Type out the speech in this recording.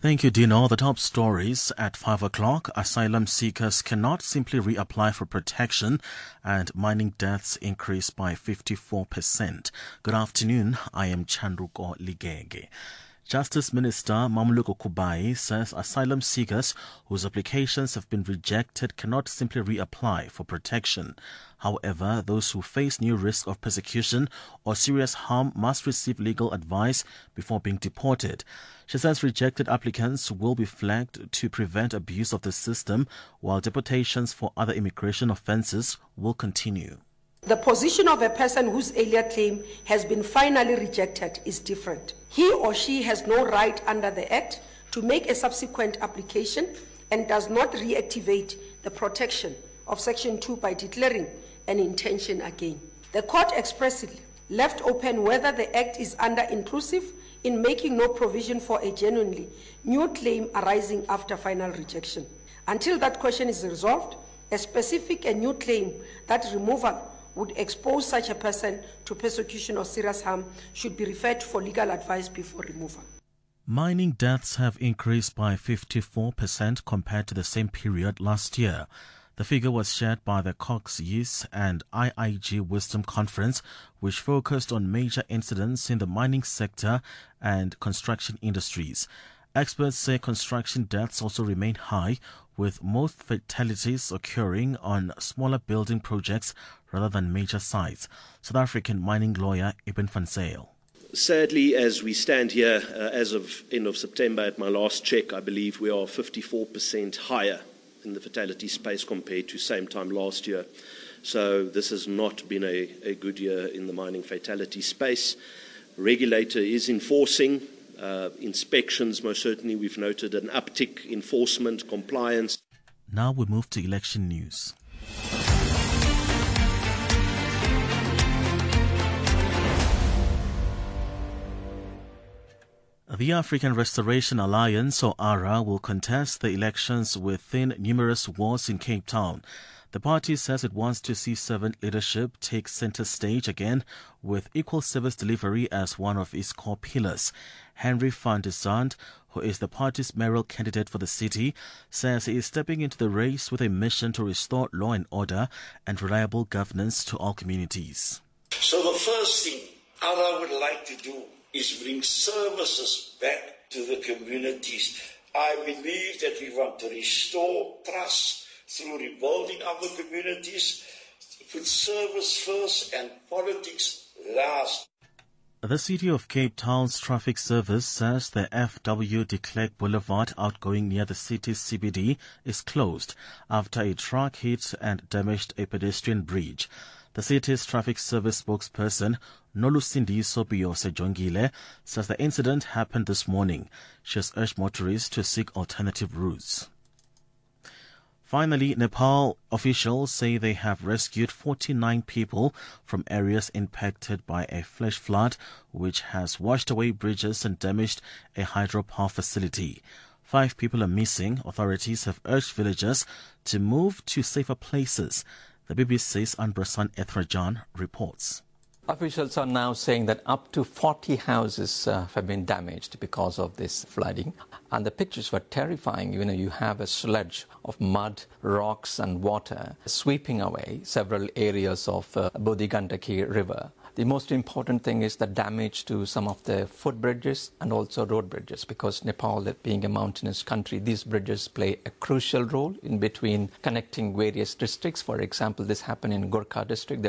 Thank you, Dino. The top stories at 5 o'clock. Asylum seekers cannot simply reapply for protection and mining deaths increase by 54%. Good afternoon. I am Chandruko Ligege. Justice Minister Mamluko Kubai says asylum seekers whose applications have been rejected cannot simply reapply for protection. However, those who face new risk of persecution or serious harm must receive legal advice before being deported. She says rejected applicants will be flagged to prevent abuse of the system, while deportations for other immigration offences will continue. The position of a person whose earlier claim has been finally rejected is different. He or she has no right under the Act to make a subsequent application and does not reactivate the protection of Section 2 by declaring an intention again. The court expressly left open whether the Act is under-inclusive in making no provision for a genuinely new claim arising after final rejection. Until that question is resolved, a specific and new claim that removal would expose such a person to persecution or serious harm should be referred for legal advice before removal. Mining deaths have increased by 54% compared to the same period last year. The figure was shared by the Cox Yiss and IIG Wisdom Conference, which focused on major incidents in the mining sector and construction industries. Experts say construction deaths also remain high, with most fatalities occurring on smaller building projects rather than major sites. South African mining lawyer Ibn van Zyl. Sadly, as we stand here as of end of September, at my last check, I believe we are 54% higher in the fatality space compared to same time last year. So this has not been a good year in the mining fatality space. Regulator is enforcing. Inspections, most certainly, we've noted an uptick, enforcement, compliance. Now we move to election news. The African Restoration Alliance, or ARA, will contest the elections within numerous wards in Cape Town. The party says it wants to see servant leadership take center stage again, with equal service delivery as one of its core pillars. Henry van der Zand, who is the party's mayoral candidate for the city, says he is stepping into the race with a mission to restore law and order and reliable governance to all communities. So the first thing ARA would like to do is bring services back to the communities. I believe that we want to restore trust through rebuilding our communities, put service first and politics last. The City of Cape Town's traffic service says the FW de Klerk Boulevard outgoing near the city's CBD is closed after a truck hit and damaged a pedestrian bridge. The city's traffic service spokesperson, Nolusindiso Biyose Jongile, says the incident happened this morning. She has urged motorists to seek alternative routes. Finally, Nepal officials say they have rescued 49 people from areas impacted by a flash flood which has washed away bridges and damaged a hydropower facility. 5 people are missing. Authorities have urged villagers to move to safer places. The BBC's Anbrasan Ethrajan reports. Officials are now saying that up to 40 houses have been damaged because of this flooding. And the pictures were terrifying. You have a sludge of mud, rocks and water sweeping away several areas of Bodhigandaki River. The most important thing is the damage to some of the footbridges and also road bridges, because Nepal, being a mountainous country, these bridges play a crucial role in between connecting various districts. For example, this happened in Gorkha district.